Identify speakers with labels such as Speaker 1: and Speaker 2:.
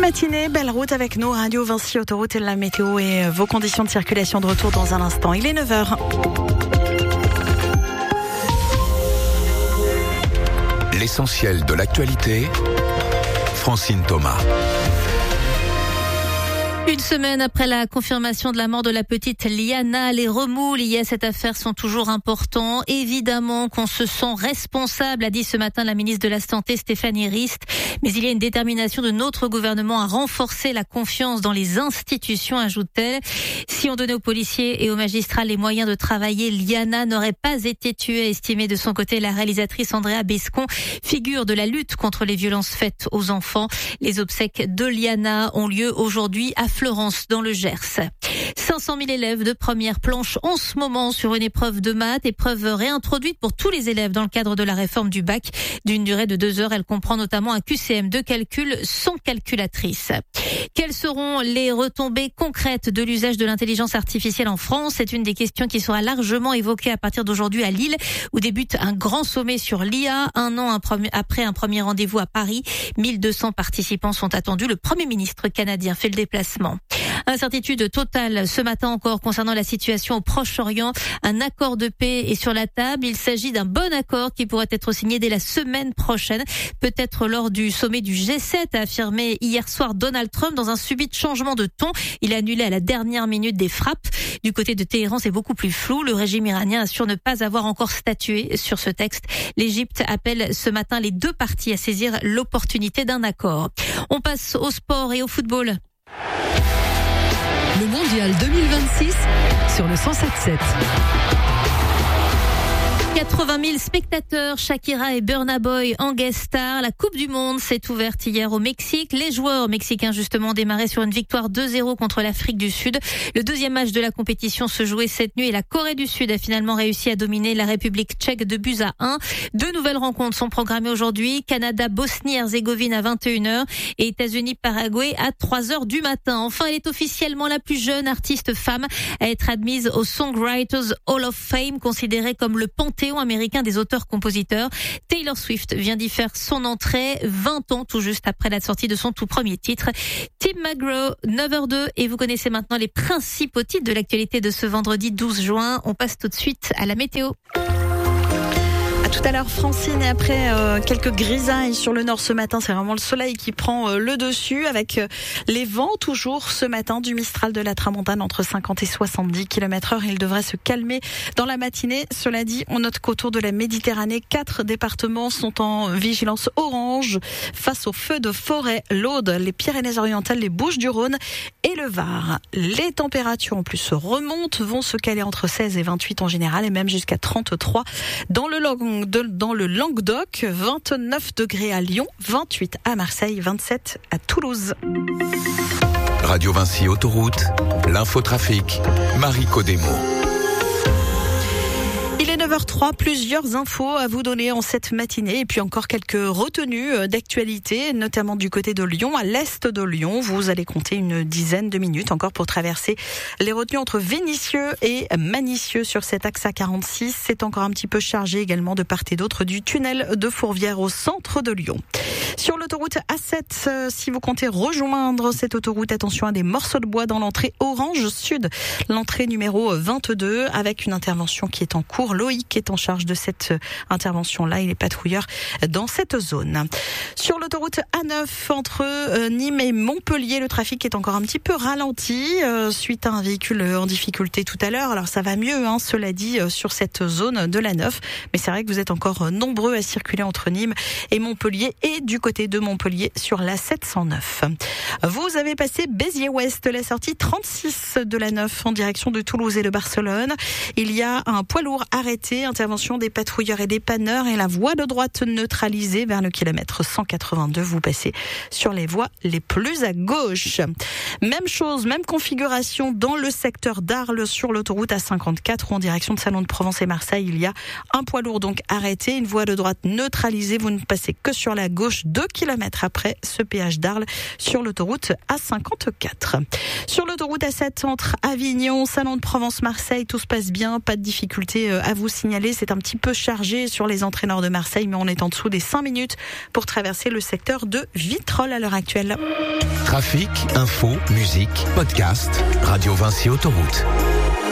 Speaker 1: matinée, belle route avec nous, Radio Vinci Autoroute et la météo et vos conditions de circulation de retour dans un instant. Il est 9h.
Speaker 2: L'essentiel de l'actualité, Francine Thomas.
Speaker 3: Une semaine après la confirmation de la mort de la petite Liana, les remous liés à cette affaire sont toujours importants. Évidemment qu'on se sent responsable, a dit ce matin la ministre de la Santé Stéphanie Rist. Mais il y a une détermination de notre gouvernement à renforcer la confiance dans les institutions, ajoute-t-elle. Si on donnait aux policiers et aux magistrats les moyens de travailler, Liana n'aurait pas été tuée, a estimé de son côté la réalisatrice Andrea Bescon, figure de la lutte contre les violences faites aux enfants. Les obsèques de Liana ont lieu aujourd'hui à Florence, dans le Gers. 500 000 élèves de première planche en ce moment sur une épreuve de maths, épreuve réintroduite pour tous les élèves dans le cadre de la réforme du bac. D'une durée de 2 heures, elle comprend notamment un QCM de calcul sans calculatrice. Quelles seront les retombées concrètes de l'usage de l'intelligence artificielle en France? C'est une des questions qui sera largement évoquée à partir d'aujourd'hui à Lille, où débute un grand sommet sur l'IA. Un an après un premier rendez-vous à Paris, 1200 participants sont attendus. Le Premier ministre canadien fait le déplacement. Incertitude totale ce matin encore concernant la situation au Proche-Orient. Un accord de paix est sur la table. Il s'agit d'un bon accord qui pourrait être signé dès la semaine prochaine, peut-être lors du sommet du G7, a affirmé hier soir Donald Trump dans un subit changement de ton. Il a annulé à la dernière minute des frappes. Du côté de Téhéran, c'est beaucoup plus flou. Le régime iranien assure ne pas avoir encore statué sur ce texte. L'Égypte appelle ce matin les deux parties à saisir l'opportunité d'un accord. On passe au sport et au football.
Speaker 4: Le Mondial 2026 sur le 107.7.
Speaker 3: 80 000 spectateurs, Shakira et Burna Boy en guest star. La Coupe du Monde s'est ouverte hier au Mexique. Les joueurs mexicains justement ont démarré sur une victoire 2-0 contre l'Afrique du Sud. Le deuxième match de la compétition se jouait cette nuit et la Corée du Sud a finalement réussi à dominer la République tchèque de buts à 1. 2 nouvelles rencontres sont programmées aujourd'hui. Canada, Bosnie-Herzégovine à 21h et États-Unis-Paraguay à 3h du matin. Enfin, elle est officiellement la plus jeune artiste femme à être admise au Songwriters Hall of Fame, considérée comme le panthéon américain des auteurs-compositeurs. Taylor Swift vient d'y faire son entrée 20 ans tout juste après la sortie de son tout premier titre. Tim McGraw, 9h02 et vous connaissez maintenant les principaux titres de l'actualité de ce vendredi 12 juin. On passe tout de suite à la météo.
Speaker 1: Tout à l'heure, Francine, et après quelques grisailles sur le nord ce matin, c'est vraiment le soleil qui prend le dessus avec les vents toujours ce matin du Mistral de la Tramontane entre 50 et 70 km/h. Il devrait se calmer dans la matinée. Cela dit, on note qu'autour de la Méditerranée, 4 départements sont en vigilance orange face aux feux de forêt, l'Aude, les Pyrénées-Orientales, les Bouches-du-Rhône et le Var. Les températures en plus remontent, vont se caler entre 16 et 28 en général et même jusqu'à 33 dans le Languedoc, 29 degrés à Lyon, 28 à Marseille, 27 à Toulouse.
Speaker 2: Radio Vinci Autoroute, l'infotrafic, Marie Codemo.
Speaker 1: Il est 9h03, plusieurs infos à vous donner en cette matinée et puis encore quelques retenues d'actualité, notamment du côté de Lyon, à l'est de Lyon. Vous allez compter une dizaine de minutes encore pour traverser les retenues entre Vénissieux et Manicieux sur cet axe A46. C'est encore un petit peu chargé également de part et d'autre du tunnel de Fourvière au centre de Lyon. Sur l'autoroute A7, si vous comptez rejoindre cette autoroute, attention à des morceaux de bois dans l'entrée Orange Sud, l'entrée numéro 22, avec une intervention qui est en cours. Loïc est en charge de cette intervention-là. Il est patrouilleur dans cette zone. Sur l'autoroute A9, entre Nîmes et Montpellier, le trafic est encore un petit peu ralenti suite à un véhicule en difficulté tout à l'heure. Alors ça va mieux, cela dit, sur cette zone de la 9. Mais c'est vrai que vous êtes encore nombreux à circuler entre Nîmes et Montpellier et du côté de Montpellier sur la 709. Vous avez passé Béziers-Ouest, la sortie 36 de la 9 en direction de Toulouse et de Barcelone. Il y a un poids lourd arrêté, intervention des patrouilleurs et des panneurs et la voie de droite neutralisée vers le kilomètre 182. Vous passez sur les voies les plus à gauche. Même chose, même configuration dans le secteur d'Arles sur l'autoroute A54 ou en direction de Salon de Provence et Marseille. Il y a un poids lourd donc arrêté, une voie de droite neutralisée. Vous ne passez que sur la gauche 2 km après ce péage d'Arles sur l'autoroute A54. Sur l'autoroute A7 entre Avignon, Salon de Provence, Marseille, tout se passe bien, pas de difficulté à vous signaler, c'est un petit peu chargé sur les entrées nord de Marseille, mais on est en dessous des 5 minutes pour traverser le secteur de Vitrolles à l'heure actuelle.
Speaker 2: Trafic, info, musique, podcast, Radio Vinci Autoroute.